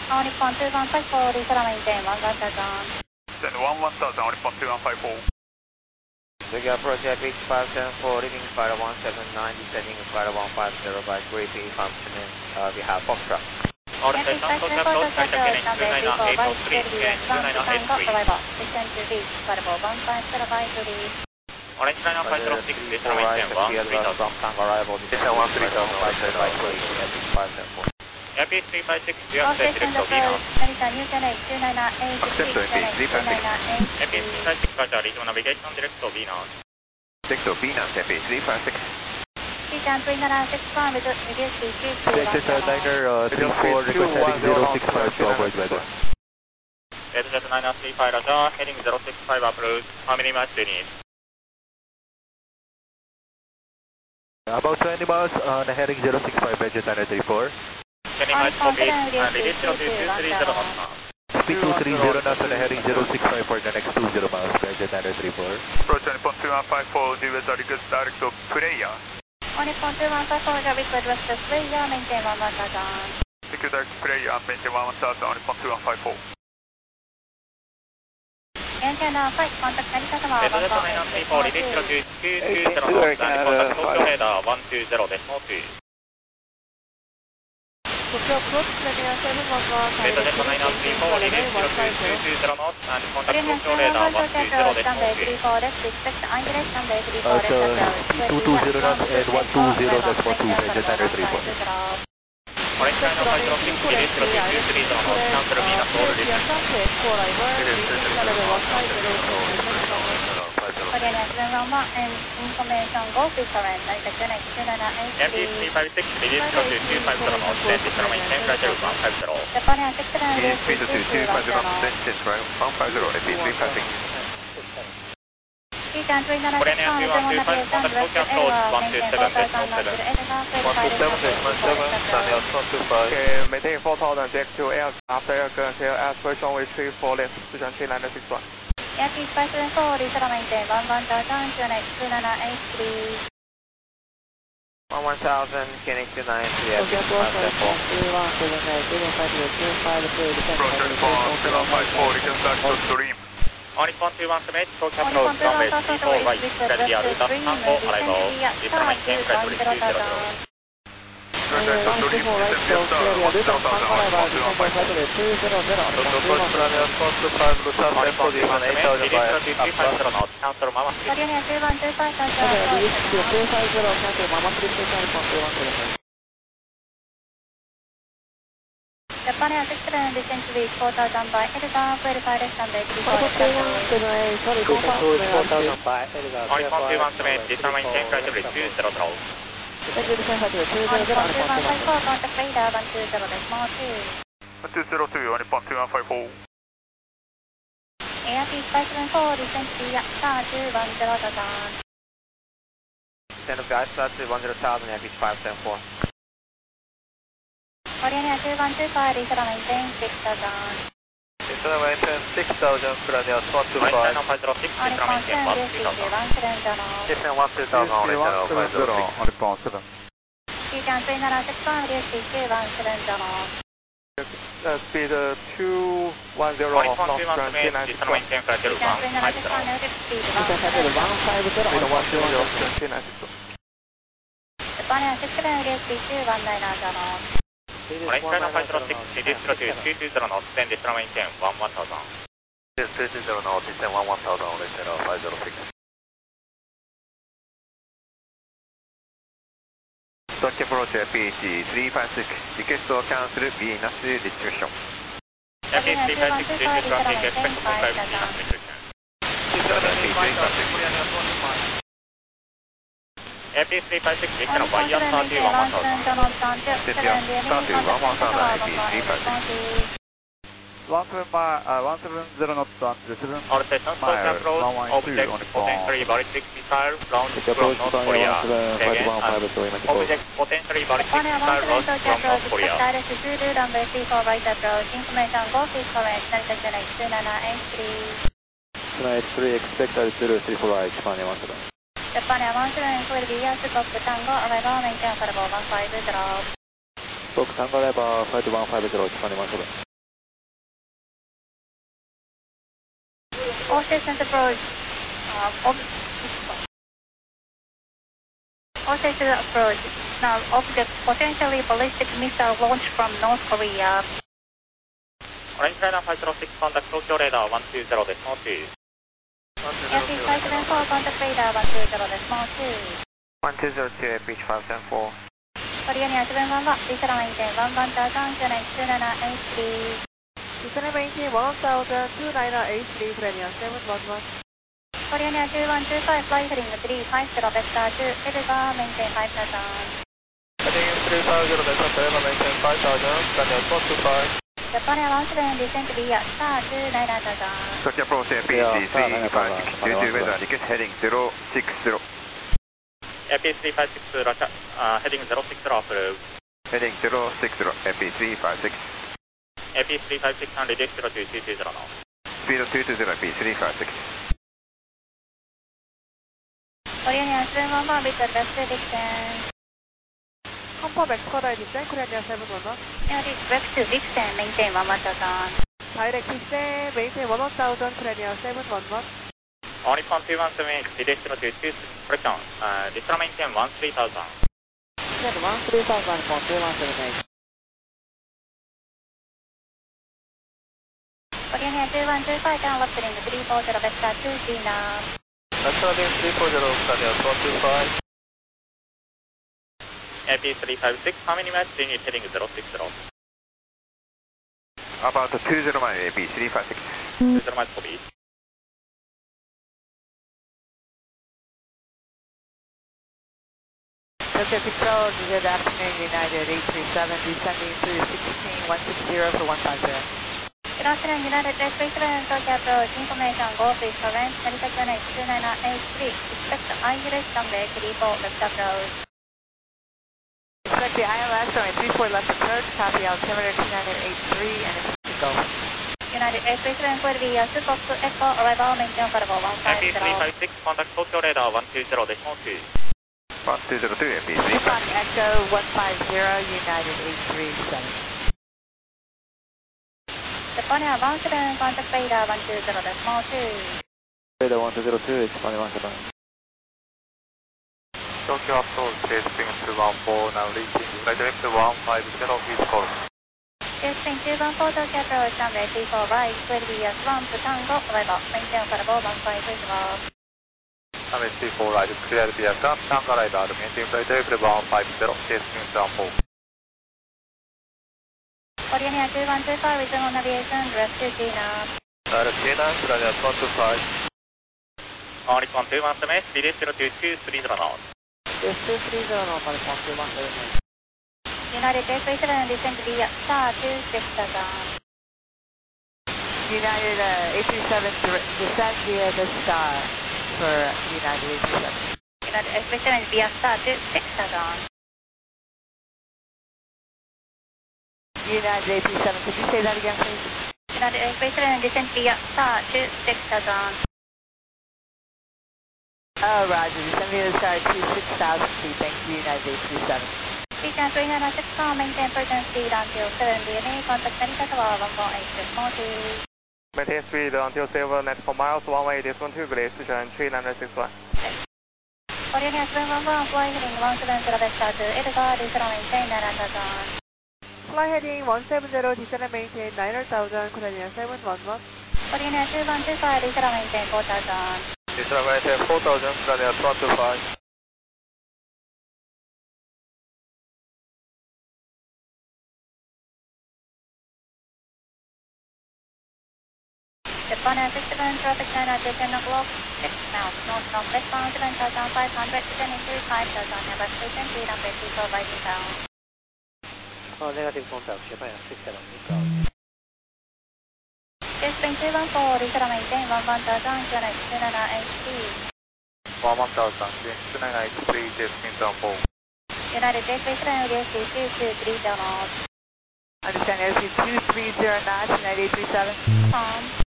All Nippon 2154, Lisa maintain 11,000. Send 11,000, All Nippon 2154. Regular approach FH574, leaving flight 179, descending flight 150 by 3P functioning, we have Foxtrot. All station, Tokyo approach, Narita KNH 29803, KNH 29803. Descend to reach flight 150 by 3. Orange line of 506, Lisa maintain 13,000. From Tango arrival, descend 130,000 by 3, FH574. Airpeace 356, do you accept direct to Venus? Narita New KNH 298, Accept Airpeace 356. Airpeace 356, roger, regional navigation direct to Venus. Direct to Venus, Airpeace 356. Titan 3961 with reduced speed 221. Texas Niner 34, request heading 065 to avoid weather. Jet Niner 35, roger, heading 065 approach, how many miles do you need? About 20 miles on heading 065, Jet Niner 34. 20 miles copied, and release 0230 knots. Speed 230 knots on heading 065 for the next 20 miles, Jet Niner 34. Approach Nippon 2154, do weather request direct to Player. All Nippon 2154, request west to Player, maintain 11,000. Secure direct to Player, maintain 11,000, All Nippon 2154. Antenna 5, contact Narita Tower 1.8. Jet Niner 34, release 0220 knots, and contact Tokyo radar 120.2. Tokyo approach, radio 711, Jet Niner 34, release 0220 knots, and contact Tokyo radar 120.2. expect Angeles runway 34 left approach. Speed 220 knots and 120.2, Jet Niner 34. Orange line of 506, release 0223 knots, cancel Venus all release. Korean 711 and information go different, Narita KNH 298. Airpeace 356, release 0250 knots, then descend maintain flight 150. Japan Air 69, Release speed 250 knots, descend 150, Airpeace 356. Titan 3961 Korean Air 3125, contact Tokyo approach 127.07. 127.07, Okay, maintain 4,000 direct to air after air clear approach runway 34 left, Sichuan 3961. Airpeace 574, Lisa maintain 11,000, KNH 2983. 11,000, KNH 293, Tokyo approach FH574. 317, Approach Nippon 2154, request direct to Dream. All Nippon 217, Tokyo approach runway 34 right, Delhi Aruta Tango arrival, Lisa maintain flight 200. Runway 34 right, so clear Aruta Tango arrival, descend by flight 200. Tokyo approach runway 425, Lufthansa All Nippon 217, release 0250 knots, cancel Mama 3. Korean Air 3125, Release 250, cancel Mama 3, Nippon 217. Japan Air 67, descend to reach 4,000 by Edgar, verify rest runway 34 Papa left 31, approach. sorry, confirm. 4,000 by Edgar. All Nippon 217, Lisa maintain flight 200. Thank you, descend flight 200, All Nippon Nippon 2154, contact radar 120.2. 202, All Nippon 2154. Airpeace 574, descend to Yatta 210,000. Descend of guys, flight 10,000, FH574. Korean Air 2125, Lisa maintain 6,000. Lisa maintain 6,000, Korean Air Orange line of 506, All Lisa Nippon maintain 7, descend 13000. to 170. Descend 130, All Nippon 7. Titan 3961, reduced speed 210. Speed 210 All Nippon knots, 217, Lisa maintain flight Titan 3961, 150. reduced speed Descend flight 110. 150, Speed Nippon 110, 297. Japan Air 67, reduced speed 2190. Orange line of 506, release 0220 knots, then descend maintain 11,000. 220 knots, descend 11,000, Orange line of 506. Tokyo approach Airpeace 356, request to cancel Venus distribution. Airpeace 356, this is traffic, expect to comply with Venus restriction. Airpeace 356, descend of Bayer 30 11,000. Descend 30 11,000, Airpeace 356. 170 knots on the 7 All stations, Tokyo approach, object potentially ballistic missile launched from North Korea. Again, object potentially ballistic Japan Air missile 17, launched Tokyo from North approach, Korea. expect direct to Zulu, runway 34 right approach. Information go please correct, Narita KNH 2983. 293, expect Zulu 34 right, Japan Air 17. Japan Air 17 will be years Golf Tango, arrival maintain for 150. Golf Tango arrival, flight 150, Japan Air 17. All systems approach. All systems approach. Now, object potentially ballistic missile launched from North Korea. Orange Radar 506, contact Tokyo Radar 120 decimal 2. Airfield 574, contact radar 120 decimal 2. 1202, Airfield 574. Korea Air 711, Lisa maintain 11000, QNH 2783. Descend maintain 1000, 2983, Korea 711. Korea Air 2125, fly heading 350, vector 2, Edgar, maintain 5000. Heading 350, vector 7, maintain 5000, Korea 125. Japan Air 17, descent via star 29000. Tokyo approach APC 356, due to weather request heading 060. AP 356, Russia, heading 060 approved. Heading 060, AP 356. AP 356 and reduce 02220 now. Speed 220, AP 356. Korea Air 711, Victor, left Vixen. Compo Vector descend, Korea Air 711. Air direct to Vixen, maintain 11000. Direct descend, maintain 1000, Korea Air 711. On Nippon 217, reduce 022, correction, Lisa maintain 13000. Descend 13000, Nippon 2178. Korea Air 2125, down left heading 340, vector 2G now. Vector heading 340, Korea 125. AP 356, how many miles do you need heading 060? About 20 miles, AP 356. 20 miles copy. Tokyo Control, good afternoon, United 837, descending through 16160 for 150. Good afternoon, United 837, Tokyo approach, information, go please current, Narita QNH 2983, expect ILS runway 34 left approach. Expect the ILS runway 34 left approach, copy altimeter 2983 and it's go. United 837, clear via Super Echo, arrival, maintain cargo AP 150. 356, contact Tokyo Radar 120 decimal 2. 1202, AP Japan 356. Echo 150, United 837. Japan Air 17, contact radar 120 decimal 2. Radar 1202, expanding 17. Tokyo approach, tasting 214, now reaching direct 150, please call. Tasting 214, Tokyo approach, runway 34 right, clear via Swamp, Tango, arrival, maintain cargo 150. Runway 34 right, clear the aircraft, Tango radar, maintain flight level 150, tasting 214. Korea Air 2125, return on aviation, direct to Gina. Direct Gina, Korea 125. On Nippon 217, reduce 02230 now. Yes, 230 Nippon 217. United 837, descent via star 26000. United 837, descend via the star for United 837. United 837 via star 26000. United 837, could you say that again, please? United 837, descent via star 26000. Oh, roger, descend via the star 26,000 feet. Thank you, United 837. Beacon 364, maintain present speed until 7 DME, contact Narita Tower 118.2. Maintain speed until 7 nautical miles, 118.2, please, position 3961. Korea Air 711, fly heading 170 vector to Edgar, Lisa maintain 9000. Fly heading 170, descend and maintain 900,000, Korea 711. Korea Air 2125, Lisa maintain 4000. Lisa maintain 4000, Korea 125. Japan Air 67, traffic 9 at 10 o'clock, 6 miles, north northwestbound 7500, descending to 5000, Airbus 320, runway 34 right inbound. Negative contact, Japan 67, inbound. Spring 214, Lisa maintain 11000, QNH 2983. 11000, QNH 2983, tasting 214. United 837, reduce to 230 knots. Understand, airspeed 230 knots, United 837. Tom.